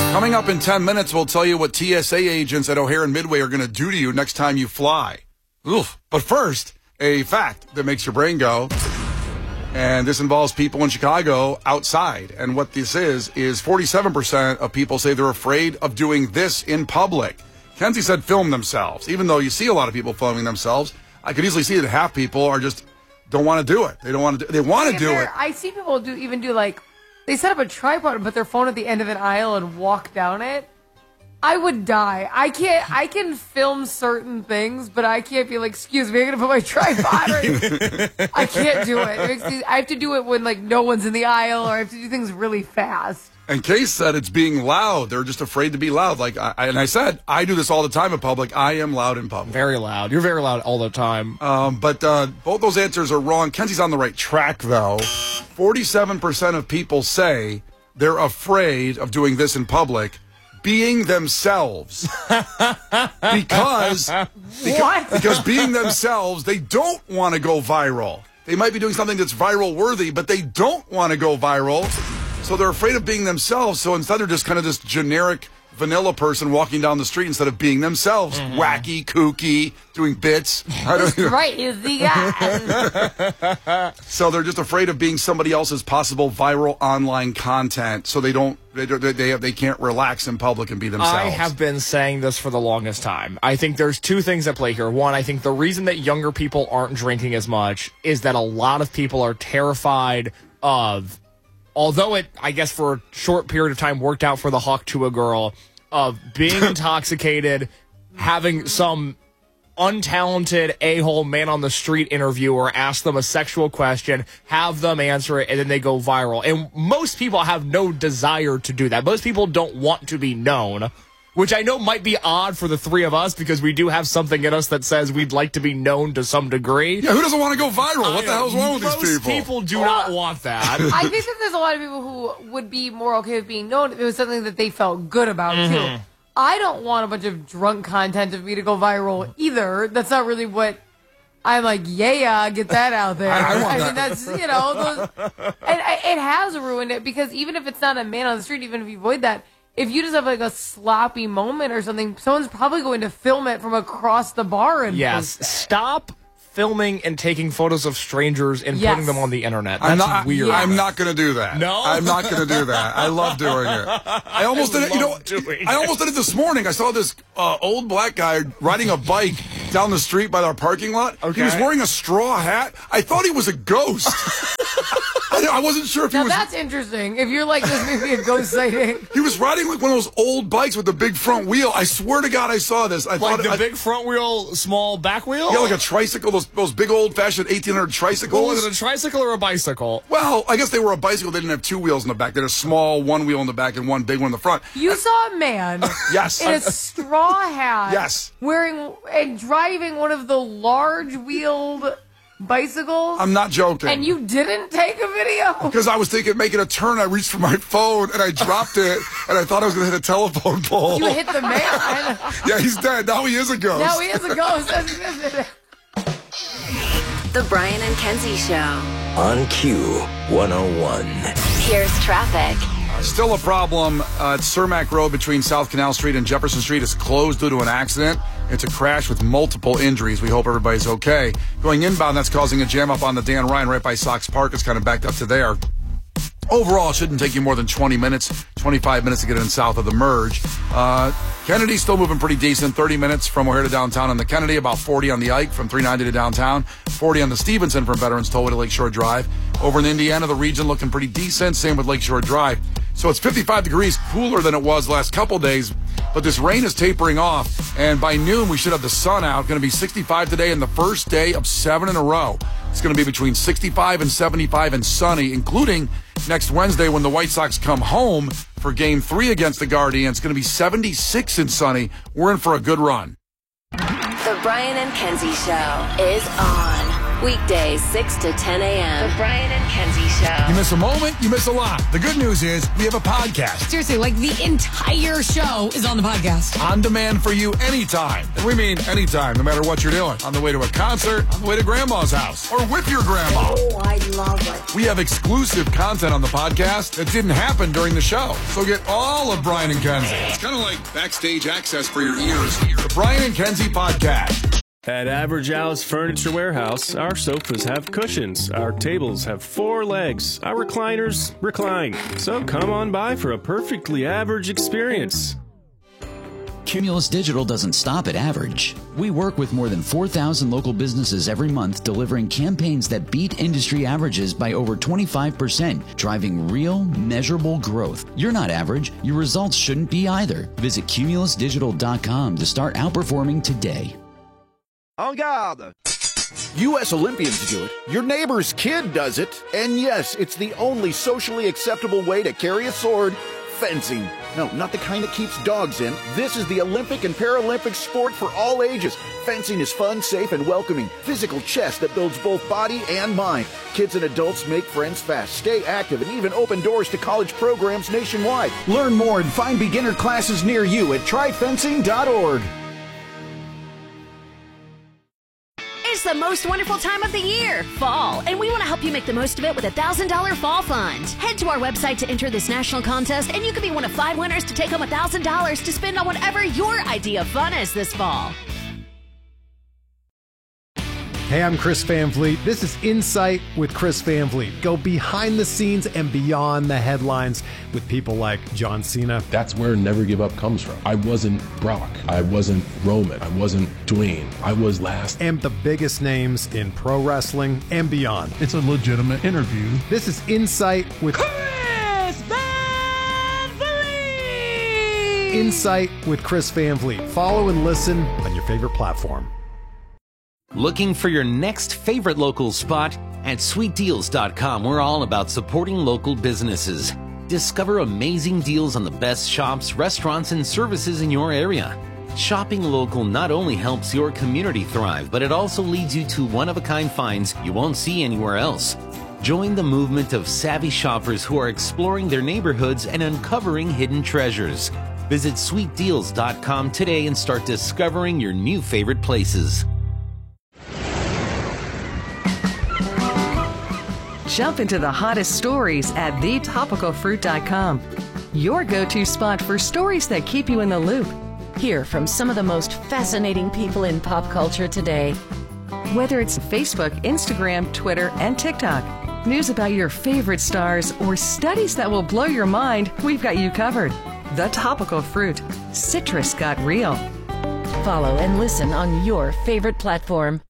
Coming up in 10 minutes, we'll tell you what TSA agents at O'Hare and Midway are going to do to you next time you fly. Oof. But first, a fact that makes your brain go. And this involves people in Chicago outside. And what this is 47% of people say they're afraid of doing this in public. Kenzie said film themselves. Even though you see a lot of people filming themselves, I could easily see that half people are just don't want to do it. They don't want to do, they want to do it. I see people do like, they set up a tripod and put their phone at the end of an aisle and walk down it. I would die. I can film certain things, but I can't be like, excuse me, I'm going to put my tripod right. I can't do it. I have to do it when like no one's in the aisle, or I have to do things really fast. And Case said it's being loud. They're just afraid to be loud. Like I said, I do this all the time in public. I am loud in public. Very loud. You're very loud all the time. But both those answers are wrong. Kenzie's on the right track, though. 47% of people say they're afraid of doing this in public. Being themselves. because being themselves, they don't want to go viral. They might be doing something that's viral worthy, but they don't want to go viral. So they're afraid of being themselves. So instead they're just kind of this generic vanilla person walking down the street instead of being themselves. Mm-hmm. Wacky, kooky, doing bits. Crazy guy. So they're just afraid of being somebody else's possible viral online content. So they can't relax in public and be themselves. I have been saying this for the longest time. I think there's two things at play here. One, I think the reason that younger people aren't drinking as much is that a lot of people are terrified of, although it, I guess for a short period of time worked out for the Hawk Tuah girl, of being intoxicated, having some untalented a-hole man on the street interviewer ask them a sexual question, have them answer it, and then they go viral. And most people have no desire to do that. Most people don't want to be known, which I know might be odd for the three of us because we do have something in us that says we'd like to be known to some degree. Yeah, who doesn't want to go viral? What the hell's wrong with these people? Most people do not want that. I think that there's a lot of people who would be more okay with being known if it was something that they felt good about, too. I don't want a bunch of drunk content of me to go viral either. That's not really what I'm like, get that out there. I mean, that's, and it has ruined it because even if it's not a man on the street, even if you avoid that, if you just have like a sloppy moment or something, someone's probably going to film it from across the bar and post it. Stop filming and taking photos of strangers and putting them on the internet. That's weird. I'm not going to do that. No? I'm not going to do that. I love doing it. I almost did it. I almost did it this morning. I saw this old black guy riding a bike down the street by our parking lot. Okay. He was wearing a straw hat. I thought he was a ghost. I wasn't sure if he was... Now that's interesting. If you're like, this may be a ghost sighting. He was riding like one of those old bikes with the big front wheel. I swear to God I saw this. Big front wheel, small back wheel? Yeah, like a tricycle, those big old-fashioned 1800 tricycles. Was it a tricycle or a bicycle? Well, I guess they were a bicycle. They didn't have two wheels in the back. They had a small one wheel in the back and one big one in the front. You saw a man yes. in a straw hat yes. wearing and driving one of the large-wheeled bicycles? I'm not joking. And you didn't take a video? Because I was making a turn. I reached for my phone and I dropped it, and I thought I was going to hit a telephone pole. You hit the man. Yeah, he's dead. Now he is a ghost. Now he is a ghost. The Brian and Kenzie Show. On Q101. Here's traffic. Still a problem at Cermak Road between South Canal Street and Jefferson Street is closed due to an accident. It's a crash with multiple injuries. We hope everybody's okay. Going inbound, that's causing a jam up on the Dan Ryan right by Sox Park. It's kind of backed up to there. Overall, it shouldn't take you more than 20 minutes, 25 minutes to get in south of the merge. Kennedy's still moving pretty decent. 30 minutes from O'Hare to downtown on the Kennedy, about 40 on the Ike from 390 to downtown, 40 on the Stevenson from Veterans Tollway to Lakeshore Drive. Over in Indiana, the region looking pretty decent. Same with Lakeshore Drive. So it's 55 degrees cooler than it was last couple days, but this rain is tapering off, and by noon we should have the sun out. Going to be 65 today and the first day of 7 in a row. It's going to be between 65 and 75 and sunny, including next Wednesday when the White Sox come home for Game 3 against the Guardians. It's going to be 76 and sunny. We're in for a good run. The Brian and Kenzie Show is on. Weekdays 6 to 10 a.m. The Brian and Kenzie Kenzie Show. You miss a moment, you miss a lot. The good news is we have a podcast. Seriously, like the entire show is on the podcast. On demand for you anytime. And we mean anytime, no matter what you're doing. On the way to a concert, on the way to grandma's house, or with your grandma. Oh, I love it. We have exclusive content on the podcast that didn't happen during the show. So get all of Brian and Kenzie. It's kind of like backstage access for your ears. The Brian and Kenzie Podcast. At Average Al's Furniture Warehouse, our sofas have cushions, our tables have 4 legs, our recliners recline. So come on by for a perfectly average experience. Cumulus Digital doesn't stop at average. We work with more than 4,000 local businesses every month, delivering campaigns that beat industry averages by over 25%, driving real, measurable growth. You're not average. Your results shouldn't be either. Visit cumulusdigital.com to start outperforming today. En garde! U.S. Olympians do it. Your neighbor's kid does it. And yes, it's the only socially acceptable way to carry a sword. Fencing. No, not the kind that keeps dogs in. This is the Olympic and Paralympic sport for all ages. Fencing is fun, safe, and welcoming. Physical chess that builds both body and mind. Kids and adults make friends fast, stay active, and even open doors to college programs nationwide. Learn more and find beginner classes near you at tryfencing.org. It's the most wonderful time of the year, fall, and we want to help you make the most of it with a $1,000 fall fund. Head to our website to enter this national contest, and you could be one of 5 winners to take home $1,000 to spend on whatever your idea of fun is this fall. Hey, I'm Chris Van Vliet. This is Insight with Chris Van Vliet. Go behind the scenes and beyond the headlines with people like John Cena. That's where Never Give Up comes from. I wasn't Brock. I wasn't Roman. I wasn't Dwayne. I was last. And the biggest names in pro wrestling and beyond. It's a legitimate interview. This is Insight with Chris Van Vliet. Insight with Chris Van Vliet. Follow and listen on your favorite platform. Looking for your next favorite local spot? At sweetdeals.com, we're all about supporting local businesses. Discover amazing deals on the best shops, restaurants, and services in your area. Shopping local not only helps your community thrive, but it also leads you to one-of-a-kind finds you won't see anywhere else. Join the movement of savvy shoppers who are exploring their neighborhoods and uncovering hidden treasures. Visit sweetdeals.com today and start discovering your new favorite places. Jump into the hottest stories at thetopicalfruit.com. Your go-to spot for stories that keep you in the loop. Hear from some of the most fascinating people in pop culture today. Whether it's Facebook, Instagram, Twitter, and TikTok, news about your favorite stars, or studies that will blow your mind, we've got you covered. The Topical Fruit. Citrus got real. Follow and listen on your favorite platform.